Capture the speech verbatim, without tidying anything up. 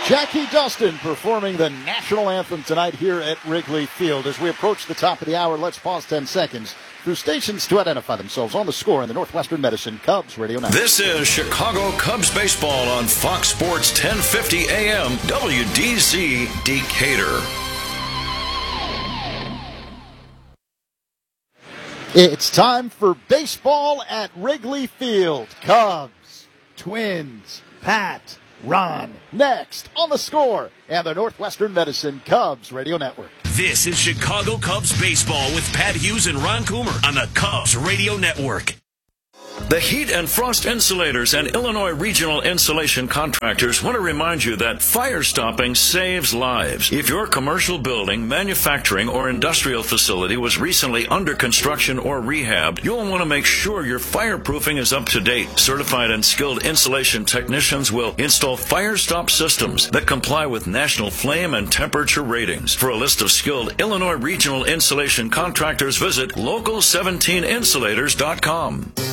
Jackie Dustin performing the national anthem tonight here at Wrigley Field. As we approach the top of the hour, let's pause ten seconds through stations to identify themselves on the score in the Northwestern Medicine Cubs Radio Network. This is Chicago Cubs baseball on Fox Sports ten fifty A M W D Z Decatur. It's time for baseball at Wrigley Field. Cubs, Twins, Pat, Ron, next on the score and the Northwestern Medicine Cubs Radio Network. This is Chicago Cubs baseball with Pat Hughes and Ron Coomer on the Cubs Radio Network. The Heat and Frost Insulators and Illinois Regional Insulation Contractors want to remind you that fire stopping saves lives. If your commercial building, manufacturing, or industrial facility was recently under construction or rehabbed, you'll want to make sure your fireproofing is up to date. Certified and skilled insulation technicians will install fire stop systems that comply with national flame and temperature ratings. For a list of skilled Illinois Regional Insulation Contractors, visit local seventeen insulators dot com.